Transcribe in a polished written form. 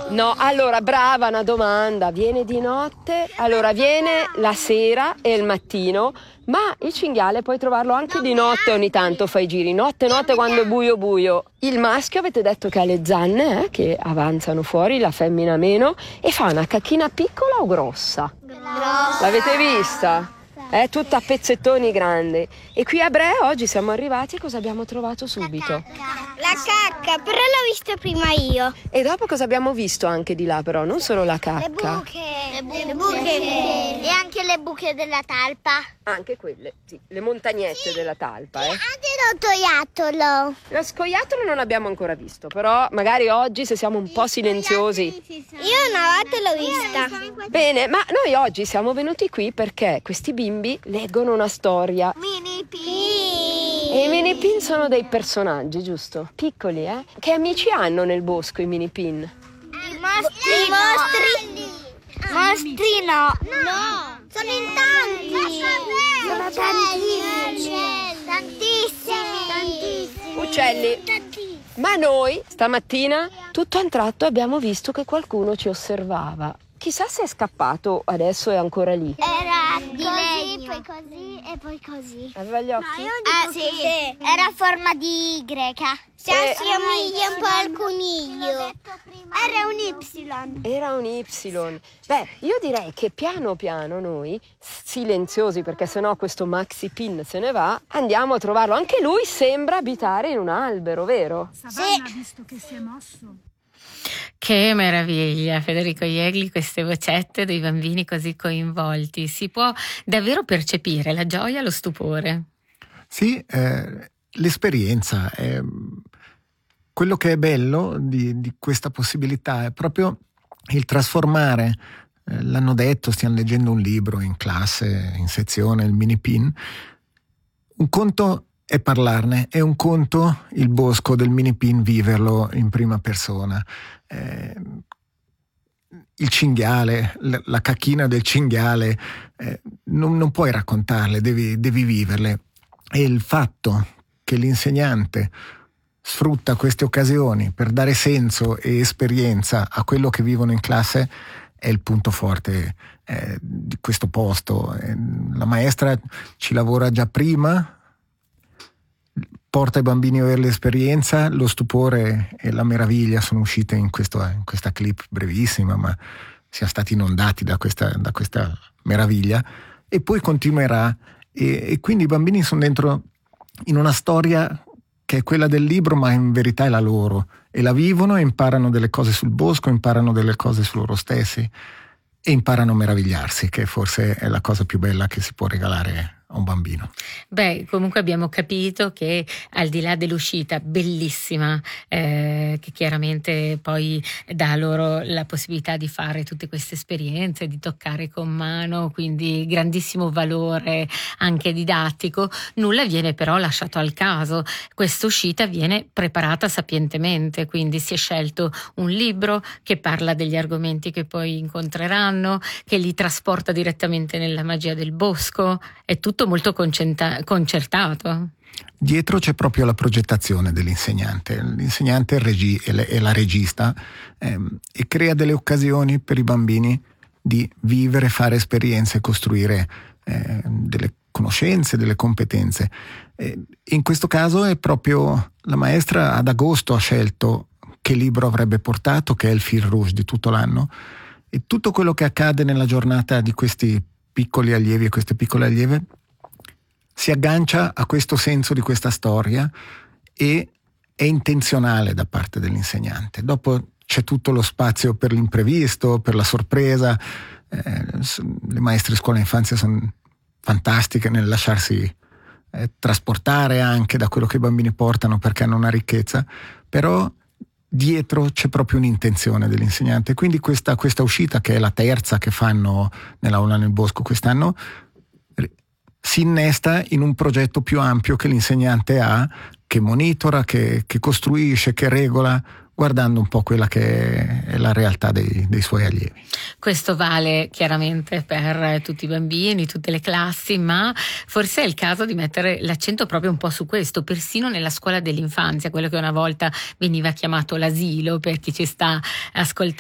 No, allora, brava, una domanda. Viene di notte, allora viene la sera e il mattino, ma il cinghiale puoi trovarlo anche di notte, ogni tanto fa i giri. Notte quando è buio buio. Il maschio avete detto che ha le zanne che avanzano fuori, la femmina meno, e fa una cacchina piccola o grossa? Grossa. L'avete vista? È tutta a pezzettoni grandi. E qui a Bre oggi siamo arrivati e cosa abbiamo trovato subito? La cacca, però l'ho vista prima io. E dopo cosa abbiamo visto anche di là però? Non solo la cacca. Le buche. E anche le buche della talpa. Anche quelle, sì, le montagnette della talpa. Anche lo toiattolo. Lo scoiattolo non abbiamo ancora visto, però magari oggi se siamo un po' silenziosi. Io una volta l'ho vista. Bene, ma noi oggi siamo venuti qui perché questi bimbi leggono una storia. Mini P. E i mini pin sono dei personaggi, giusto? Piccoli, eh? Che amici hanno nel bosco i mini pin? I mostri. Mostri no. Sono in tanti. Sono tantissimi. Uccelli. Ma noi stamattina tutto a un tratto abbiamo visto che qualcuno ci osservava. Chissà se è scappato, adesso è ancra lì. Era di legno. Poi così e poi così. Aveva gli occhi? Sì. Era a forma di greca. Si assomiglia un po' al coniglio. Era un Y. Era un Y. Beh, io direi che piano piano noi, silenziosi perché sennò questo Maxi Pin se ne va, andiamo a trovarlo. Anche lui sembra abitare in un albero, vero? Savannah ha visto che si è mosso. Che meraviglia, Federico Jegli, queste vocette dei bambini così coinvolti. Si può davvero percepire la gioia e lo stupore. Sì, l'esperienza. Quello che è bello di questa possibilità è proprio il trasformare, l'hanno detto, stiamo leggendo un libro in classe, in sezione, il mini pin. Un conto è parlarne, è un conto il bosco del mini pin viverlo in prima persona. Il cinghiale, la cacchina del cinghiale, non puoi raccontarle, devi viverle. E il fatto che l'insegnante sfrutta queste occasioni per dare senso e esperienza a quello che vivono in classe è il punto forte di questo posto. La maestra ci lavora già prima, porta i bambini a avere l'esperienza, lo stupore e la meraviglia sono uscite in questa clip brevissima, ma siamo stati inondati da questa meraviglia, e poi continuerà, e quindi i bambini sono dentro in una storia che è quella del libro, ma in verità è la loro, e la vivono e imparano delle cose sul bosco, imparano delle cose su loro stessi e imparano a meravigliarsi, che forse è la cosa più bella che si può regalare a un bambino. Beh, comunque abbiamo capito che al di là dell'uscita bellissima, che chiaramente poi dà loro la possibilità di fare tutte queste esperienze, di toccare con mano, quindi grandissimo valore anche didattico, nulla viene però lasciato al caso. Questa uscita viene preparata sapientemente, quindi si è scelto un libro che parla degli argomenti che poi incontreranno, che li trasporta direttamente nella magia del bosco, è tutto molto concertato. Dietro c'è proprio la progettazione dell'insegnante. L'insegnante è la regista, e crea delle occasioni per i bambini di vivere, fare esperienze, costruire delle conoscenze, delle competenze. In questo caso è proprio la maestra ad agosto ha scelto che libro avrebbe portato, che è il fil rouge di tutto l'anno, e tutto quello che accade nella giornata di questi piccoli allievi e queste piccole allieve si aggancia a questo senso di questa storia e è intenzionale da parte dell'insegnante. Dopo c'è tutto lo spazio per l'imprevisto, per la sorpresa. Le maestre di scuola infanzia sono fantastiche nel lasciarsi trasportare anche da quello che i bambini portano, perché hanno una ricchezza, però dietro c'è proprio un'intenzione dell'insegnante. Quindi questa uscita, che è la terza che fanno nell'aula nel bosco quest'anno, si innesta in un progetto più ampio che l'insegnante ha, che monitora, che costruisce, che regola, guardando un po' quella che è la realtà dei suoi allievi. Questo vale chiaramente per tutti i bambini, tutte le classi, ma forse è il caso di mettere l'accento proprio un po' su questo, persino nella scuola dell'infanzia, quello che una volta veniva chiamato l'asilo, per chi ci sta ascoltando.